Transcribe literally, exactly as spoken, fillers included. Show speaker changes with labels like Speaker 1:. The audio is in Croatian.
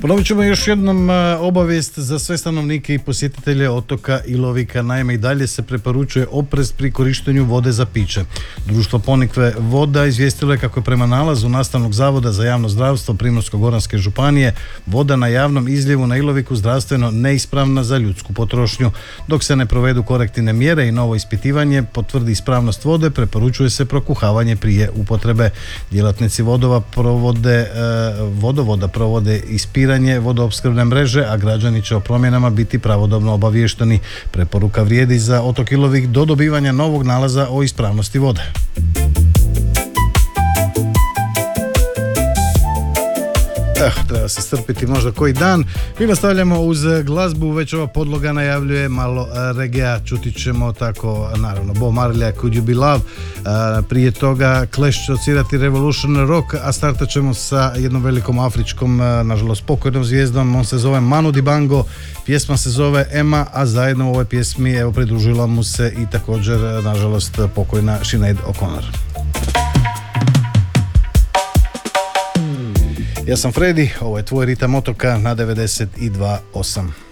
Speaker 1: Ponovit ćemo još jednom obavijest za sve stanovnike i posjetitelje otoka Ilovika. Naime, i dalje se preporučuje oprez pri korištenju vode za piće. Društvo Ponikve voda izvijestilo je kako je prema nalazu Nastavnog zavoda za javno zdravstvo Primorsko-goranske županije voda na javnom izljevu na Iloviku zdravstveno neispravna za ljudsku potrošnju. Dok se ne provedu korektivne mjere i novo ispitivanje potvrdi ispravnost vode, preporučuje se prokuhavanje prije upotrebe. Djelatnici vodova provode, vodovoda provode ispiranje vodoopskrbne mreže, a građani će o promjenama biti pravodobno obaviješteni. Preporuka vrijedi za otok Ilovik do dobivanja novog nalaza o ispravnosti vode. Eh, treba se strpiti možda koji dan. Mi nastavljamo uz glazbu, već ova podloga najavljuje malo regea, čuti ćemo tako, naravno, Bob Marley, Could You Be Love, prije toga Clash će odsvirati Revolution Rock, a startat ćemo sa jednom velikom afričkom, nažalost pokojnom zvijezdom, on se zove Manu Dibango, pjesma se zove Emma, a zajedno u ovoj pjesmi evo pridružila mu se i također, nažalost, pokojna Sinead O'Connor. Ja sam Fredi, ovo je tvoj ritam otoka na devedeset dva osam.